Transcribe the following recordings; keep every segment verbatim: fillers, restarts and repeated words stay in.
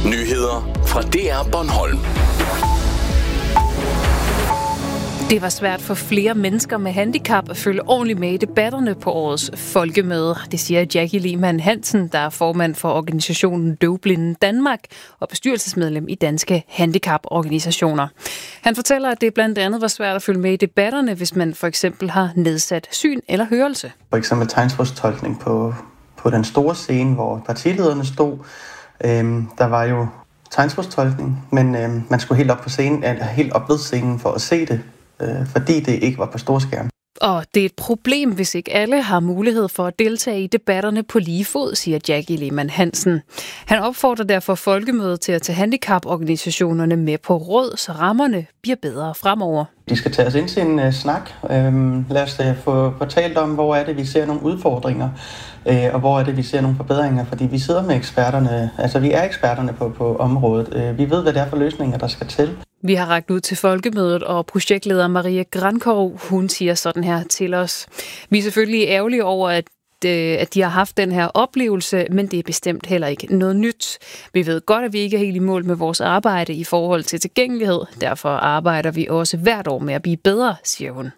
Nyheder fra D R Bornholm. Det var svært for flere mennesker med handicap at følge ordentligt med i debatterne på årets folkemøde. Det siger Jackie Lehmann Hansen, der er formand for organisationen Døvblinde Danmark og bestyrelsesmedlem i Danske Handicaporganisationer. Han fortæller, at det blandt andet var svært at følge med i debatterne, hvis man for eksempel har nedsat syn eller hørelse. For eksempel tegnsprogstolkning på, på den store scene, hvor partilederne stod. Øhm, der var jo tegnsprogstolkning, men øhm, man skulle helt op på scenen, eller helt op ved scenen for at se det. Fordi det ikke var på storskærm. Og det er et problem, hvis ikke alle har mulighed for at deltage i debatterne på lige fod, siger Jackie Lehmann Hansen. Han opfordrer derfor folkemødet til at tage handicaporganisationerne med på råd, så rammerne bliver bedre fremover. De skal tage os ind til en uh, snak. Øhm, lad os uh, få fortalt om, hvor er det, vi ser nogle udfordringer, øh, og hvor er det, vi ser nogle forbedringer. Fordi vi sidder med eksperterne, altså vi er eksperterne på, på området. Øh, vi ved, hvad det er for løsninger, der skal til. Vi har rakt ud til folkemødet, og projektleder Maria Grankov, hun siger sådan her til os. Vi er selvfølgelig ærgerlige over, at at de har haft den her oplevelse, men det er bestemt heller ikke noget nyt. Vi ved godt, at vi ikke er helt i mål med vores arbejde i forhold til tilgængelighed. Derfor arbejder vi også hvert år med at blive bedre, siger hun.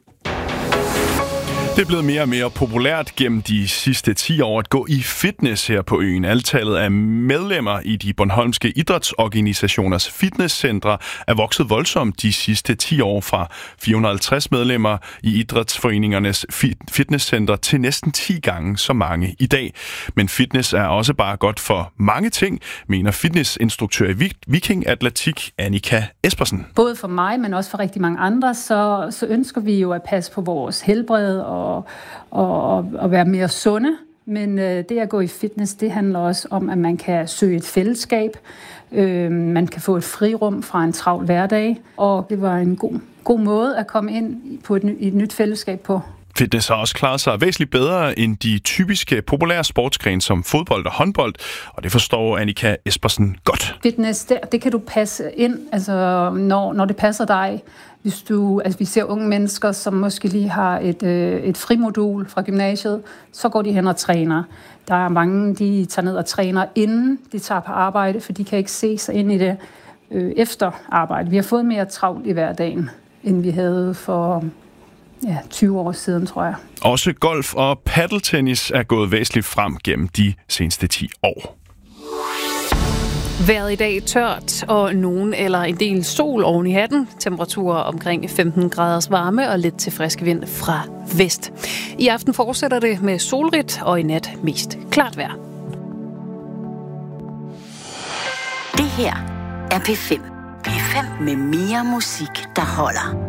Det er blevet mere og mere populært gennem de sidste ti år at gå i fitness her på øen. Antallet af medlemmer i de bornholmske idrætsorganisationers fitnesscentre er vokset voldsomt de sidste ti år, fra fire hundrede og halvtreds medlemmer i idrætsforeningernes fitnesscentre til næsten ti gange så mange i dag. Men fitness er også bare godt for mange ting, mener fitnessinstruktør i Viking Atletik Annika Espersen. Både for mig, men også for rigtig mange andre, så, så ønsker vi jo at passe på vores helbred og Og, og, og være mere sunde. Men øh, det at gå i fitness, det handler også om, at man kan søge et fællesskab. Øh, man kan få et frirum fra en travl hverdag. Og det var en god, god måde at komme ind på et, ny, et nyt fællesskab på. Fitness har også klaret sig væsentligt bedre end de typiske populære sportsgrene som fodbold og håndbold, og det forstår Annika Espersen godt. Fitness, det, det kan du passe ind, altså når, når det passer dig. Hvis du, altså vi ser unge mennesker, som måske lige har et, øh, et frimodul fra gymnasiet, så går de hen og træner. Der er mange, de tager ned og træner, inden de tager på arbejde, for de kan ikke se sig ind i det øh, efter arbejde. Vi har fået mere travlt i hverdagen, end vi havde for ja, tyve år siden, tror jeg. Også golf og paddeltennis er gået væsentligt frem gennem de seneste ti år. Vejret i dag tørt, og nogen eller en del sol oven i hatten. Temperaturer omkring femten graders varme og lidt til frisk vind fra vest. I aften fortsætter det med solrigt, og i nat mest klart vejr. Det her er P fem. P fem med mere musik, der holder.